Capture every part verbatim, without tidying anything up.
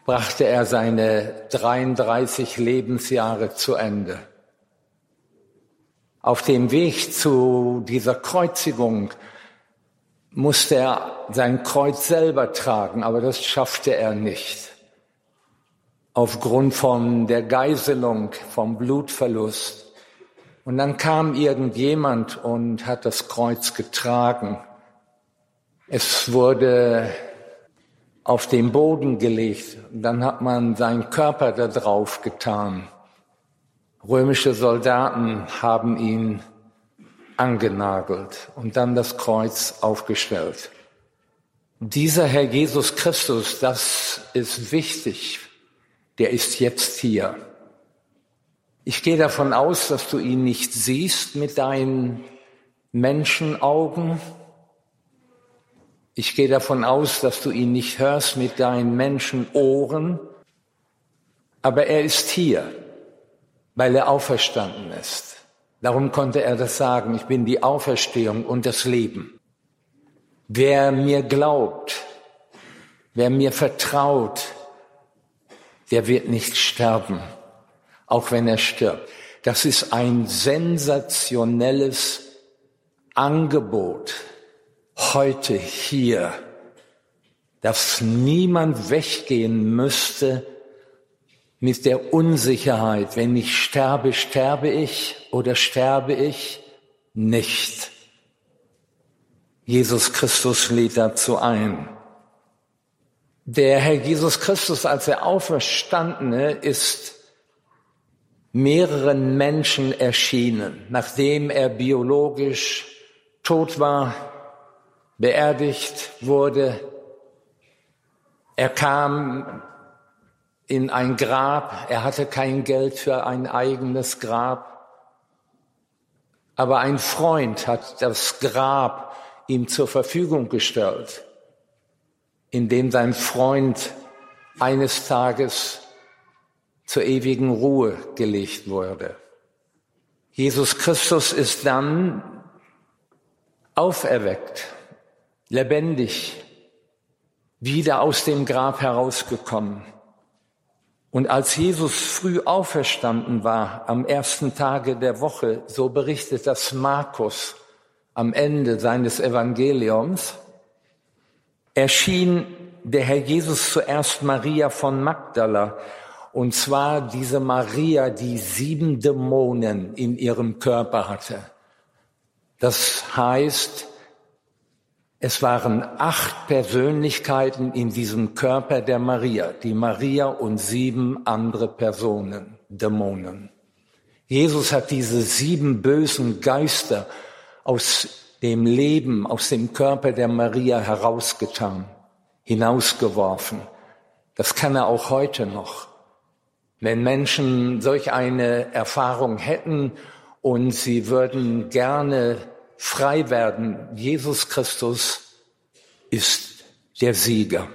brachte er seine dreiunddreißig Lebensjahre zu Ende. Auf dem Weg zu dieser Kreuzigung musste er sein Kreuz selber tragen, aber das schaffte er nicht. Aufgrund von der Geiselung, vom Blutverlust. Und dann kam irgendjemand und hat das Kreuz getragen. Es wurde auf den Boden gelegt. Und dann hat man seinen Körper da drauf getan. Römische Soldaten haben ihn angenagelt und dann das Kreuz aufgestellt. Dieser Herr Jesus Christus, das ist wichtig, der ist jetzt hier. Ich gehe davon aus, dass du ihn nicht siehst mit deinen Menschenaugen. Ich gehe davon aus, dass du ihn nicht hörst mit deinen Menschenohren. Aber er ist hier, weil er auferstanden ist. Darum konnte er das sagen, ich bin die Auferstehung und das Leben. Wer mir glaubt, wer mir vertraut, der wird nicht sterben, auch wenn er stirbt. Das ist ein sensationelles Angebot heute hier, dass niemand weggehen müsste mit der Unsicherheit, wenn ich sterbe, sterbe ich oder sterbe ich nicht. Jesus Christus lädt dazu ein. Der Herr Jesus Christus als der Auferstandene ist mehreren Menschen erschienen, nachdem er biologisch tot war, beerdigt wurde. Er kam in ein Grab, er hatte kein Geld für ein eigenes Grab, aber ein Freund hat das Grab ihm zur Verfügung gestellt, indem sein Freund eines Tages zur ewigen Ruhe gelegt wurde. Jesus Christus ist dann auferweckt, lebendig, wieder aus dem Grab herausgekommen. Und als Jesus früh auferstanden war, am ersten Tage der Woche, so berichtet das Markus am Ende seines Evangeliums, erschien der Herr Jesus zuerst Maria von Magdala, und zwar diese Maria, die sieben Dämonen in ihrem Körper hatte. Das heißt, es waren acht Persönlichkeiten in diesem Körper der Maria, die Maria und sieben andere Personen, Dämonen. Jesus hat diese sieben bösen Geister aus dem Leben, aus dem Körper der Maria herausgetan, hinausgeworfen. Das kann er auch heute noch. Wenn Menschen solch eine Erfahrung hätten und sie würden gerne frei werden, Jesus Christus ist der Sieger.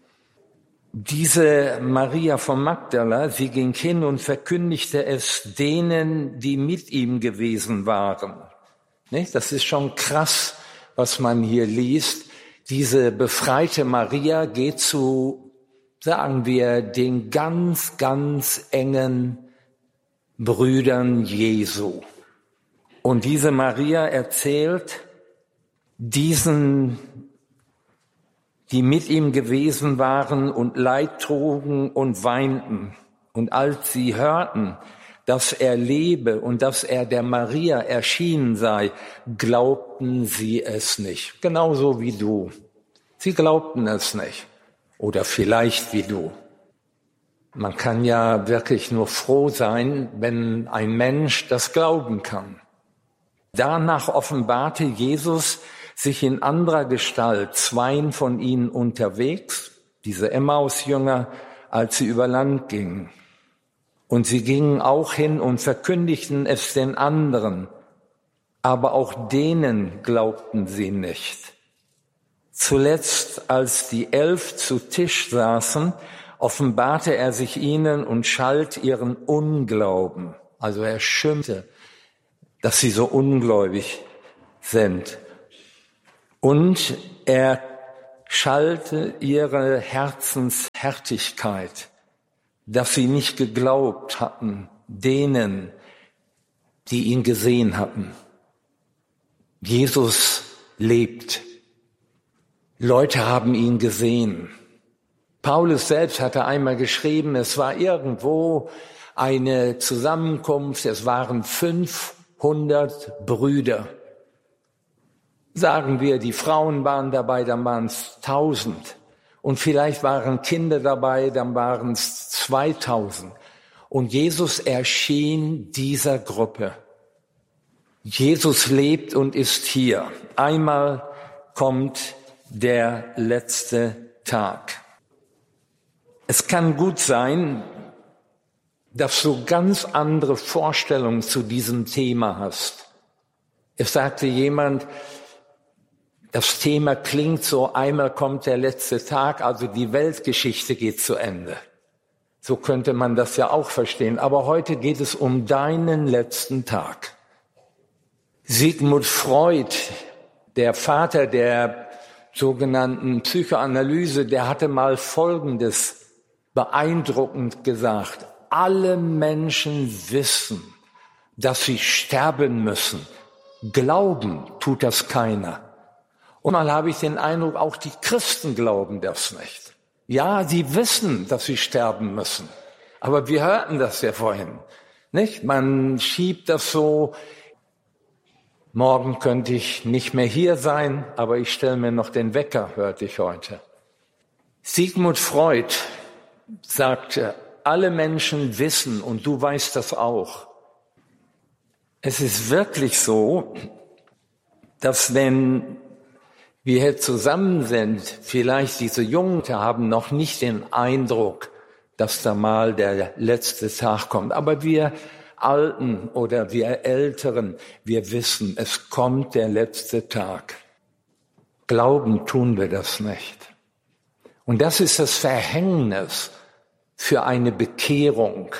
Diese Maria von Magdala, sie ging hin und verkündigte es denen, die mit ihm gewesen waren. Nicht? Das ist schon krass, was man hier liest. Diese befreite Maria geht zu, sagen wir, den ganz, ganz engen Brüdern Jesu. Und diese Maria erzählt diesen, die mit ihm gewesen waren und Leid trugen und weinten. Und als sie hörten, dass er lebe und dass er der Maria erschienen sei, glaubten sie es nicht. Genauso wie du. Sie glaubten es nicht. Oder vielleicht wie du. Man kann ja wirklich nur froh sein, wenn ein Mensch das glauben kann. Danach offenbarte Jesus sich in anderer Gestalt zweien von ihnen unterwegs, diese Emmaus-Jünger, als sie über Land gingen. Und sie gingen auch hin und verkündigten es den anderen, aber auch denen glaubten sie nicht. Zuletzt, als die Elf zu Tisch saßen, offenbarte er sich ihnen und schalt ihren Unglauben. Also er schimpfte, dass sie so ungläubig sind. Und er schallte ihre Herzenshärtigkeit, dass sie nicht geglaubt hatten, denen, die ihn gesehen hatten. Jesus lebt. Leute haben ihn gesehen. Paulus selbst hatte einmal geschrieben, es war irgendwo eine Zusammenkunft, es waren fünfhundert Brüder. Sagen wir, die Frauen waren dabei, dann waren es tausend. Und vielleicht waren Kinder dabei, dann waren es zweitausend. Und Jesus erschien dieser Gruppe. Jesus lebt und ist hier. Einmal kommt der letzte Tag. Es kann gut sein, dass du ganz andere Vorstellungen zu diesem Thema hast. Es sagte jemand, das Thema klingt so, einmal kommt der letzte Tag, also die Weltgeschichte geht zu Ende. So könnte man das ja auch verstehen. Aber heute geht es um deinen letzten Tag. Sigmund Freud, der Vater der sogenannten Psychoanalyse, der hatte mal Folgendes beeindruckend gesagt. Alle Menschen wissen, dass sie sterben müssen. Glauben tut das keiner. Und mal habe ich den Eindruck, auch die Christen glauben das nicht. Ja, sie wissen, dass sie sterben müssen. Aber wir hörten das ja vorhin, nicht? Man schiebt das so, morgen könnte ich nicht mehr hier sein, aber ich stelle mir noch den Wecker, hörte ich heute. Sigmund Freud sagte, alle Menschen wissen, und du weißt das auch, es ist wirklich so, dass wenn wir hier zusammen sind, vielleicht diese Jungen haben noch nicht den Eindruck, dass da mal der letzte Tag kommt. Aber wir Alten oder wir Älteren, wir wissen, es kommt der letzte Tag. Glauben tun wir das nicht. Und das ist das Verhängnis für eine Bekehrung,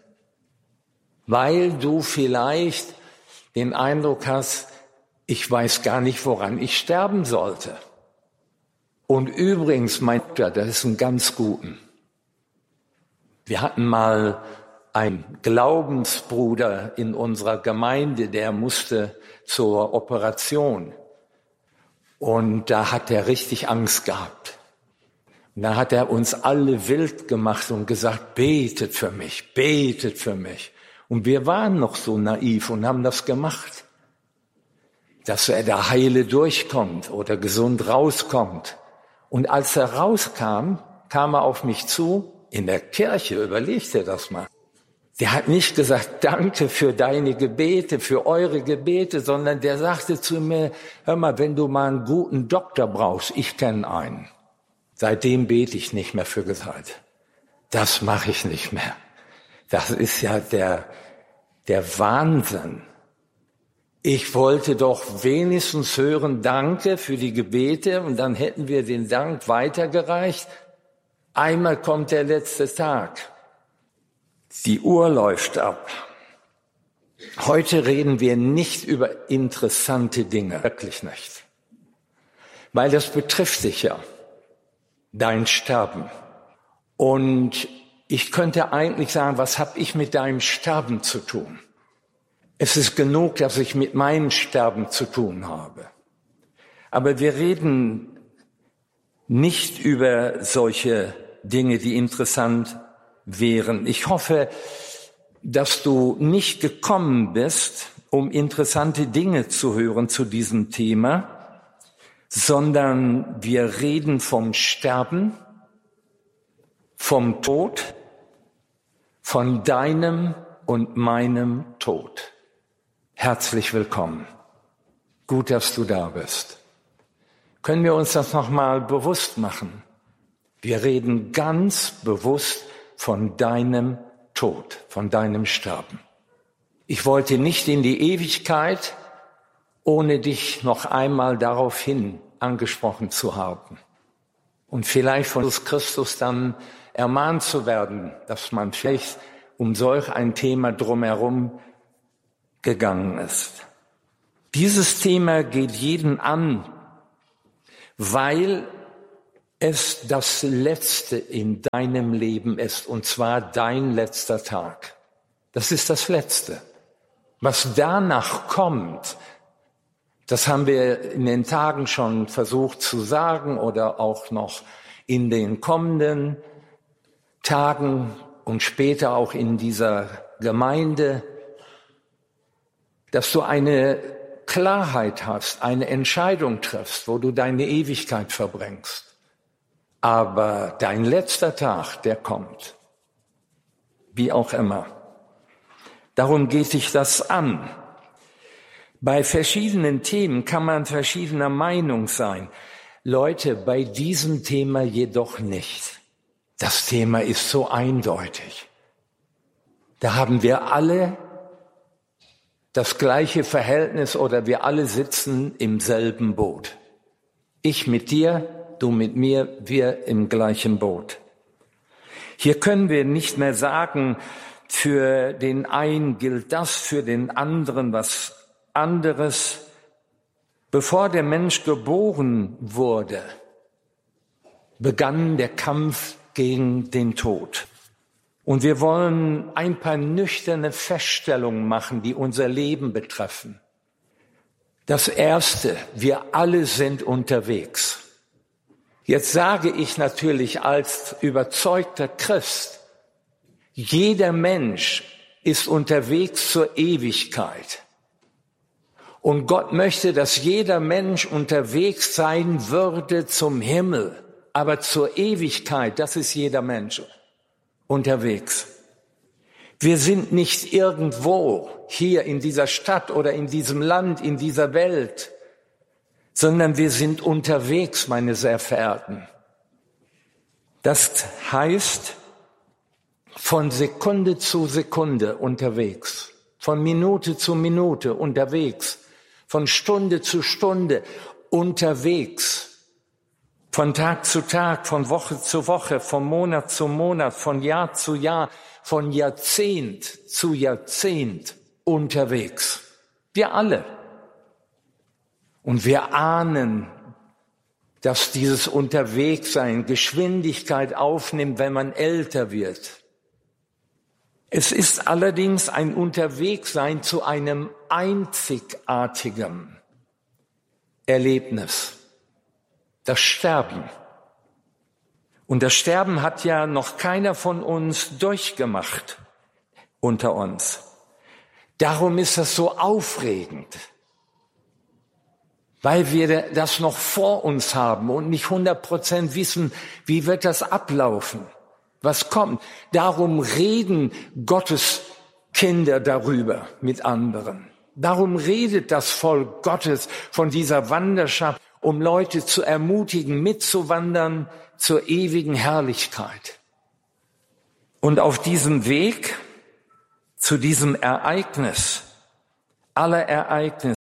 weil du vielleicht den Eindruck hast, ich weiß gar nicht, woran ich sterben sollte. Und übrigens, mein Bruder, das ist ein ganz guten. Wir hatten mal einen Glaubensbruder in unserer Gemeinde, der musste zur Operation. Und da hat er richtig Angst gehabt. Und da hat er uns alle wild gemacht und gesagt, betet für mich, betet für mich. Und wir waren noch so naiv und haben das gemacht, dass er da heile durchkommt oder gesund rauskommt. Und als er rauskam, kam er auf mich zu, in der Kirche, überleg dir das mal. Der hat nicht gesagt, danke für deine Gebete, für eure Gebete, sondern der sagte zu mir, hör mal, wenn du mal einen guten Doktor brauchst, ich kenne einen. Seitdem bete ich nicht mehr für Gesundheit. Das mache ich nicht mehr. Das ist ja der, der Wahnsinn. Ich wollte doch wenigstens hören, danke für die Gebete, und dann hätten wir den Dank weitergereicht. Einmal kommt der letzte Tag. Die Uhr läuft ab. Heute reden wir nicht über interessante Dinge, wirklich nicht. Weil das betrifft dich ja, dein Sterben. Und ich könnte eigentlich sagen, was habe ich mit deinem Sterben zu tun? Es ist genug, dass ich mit meinem Sterben zu tun habe. Aber wir reden nicht über solche Dinge, die interessant wären. Ich hoffe, dass du nicht gekommen bist, um interessante Dinge zu hören zu diesem Thema, sondern wir reden vom Sterben, vom Tod, von deinem und meinem Tod. Herzlich willkommen. Gut, dass du da bist. Können wir uns das nochmal bewusst machen? Wir reden ganz bewusst von deinem Tod, von deinem Sterben. Ich wollte nicht in die Ewigkeit, ohne dich noch einmal daraufhin angesprochen zu haben. Und vielleicht von Jesus Christus dann ermahnt zu werden, dass man vielleicht um solch ein Thema drumherum gegangen ist. Dieses Thema geht jeden an, weil es das Letzte in deinem Leben ist, und zwar dein letzter Tag. Das ist das Letzte. Was danach kommt, das haben wir in den Tagen schon versucht zu sagen oder auch noch in den kommenden Tagen und später auch in dieser Gemeinde, dass du eine Klarheit hast, eine Entscheidung triffst, wo du deine Ewigkeit verbringst. Aber dein letzter Tag, der kommt. Wie auch immer. Darum geht dich das an. Bei verschiedenen Themen kann man verschiedener Meinung sein. Leute, bei diesem Thema jedoch nicht. Das Thema ist so eindeutig. Da haben wir alle das gleiche Verhältnis oder wir alle sitzen im selben Boot. Ich mit dir, du mit mir, wir im gleichen Boot. Hier können wir nicht mehr sagen, für den einen gilt das, für den anderen was anderes. Bevor der Mensch geboren wurde, begann der Kampf gegen den Tod. Und wir wollen ein paar nüchterne Feststellungen machen, die unser Leben betreffen. Das Erste, wir alle sind unterwegs. Jetzt sage ich natürlich als überzeugter Christ, jeder Mensch ist unterwegs zur Ewigkeit. Und Gott möchte, dass jeder Mensch unterwegs sein würde zum Himmel. Aber zur Ewigkeit, das ist jeder Mensch unterwegs. Wir sind nicht irgendwo hier in dieser Stadt oder in diesem Land, in dieser Welt, sondern wir sind unterwegs, meine sehr Verehrten. Das heißt, von Sekunde zu Sekunde unterwegs, von Minute zu Minute unterwegs, von Stunde zu Stunde unterwegs, von Tag zu Tag, von Woche zu Woche, von Monat zu Monat, von Jahr zu Jahr, von Jahrzehnt zu Jahrzehnt unterwegs. Wir alle. Und wir ahnen, dass dieses Unterwegssein Geschwindigkeit aufnimmt, wenn man älter wird. Es ist allerdings ein Unterwegssein zu einem einzigartigen Erlebnis. Das Sterben. Und das Sterben hat ja noch keiner von uns durchgemacht unter uns. Darum ist das so aufregend, weil wir das noch vor uns haben und nicht hundert Prozent wissen, wie wird das ablaufen, was kommt. Darum reden Gottes Kinder darüber mit anderen. Darum redet das Volk Gottes von dieser Wanderschaft, um Leute zu ermutigen, mitzuwandern zur ewigen Herrlichkeit. Und auf diesem Weg zu diesem Ereignis, aller Ereignisse,